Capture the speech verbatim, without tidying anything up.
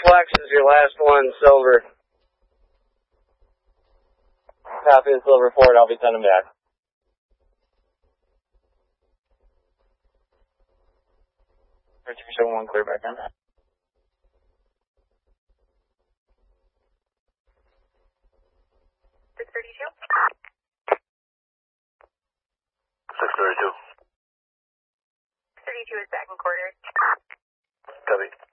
Flex is your last one, Silver. Copy the Silver Ford, I'll be sending back. three seven one, clear back on that. six thirty-two? six thirty-two. six thirty-two is back in quarters. Copy.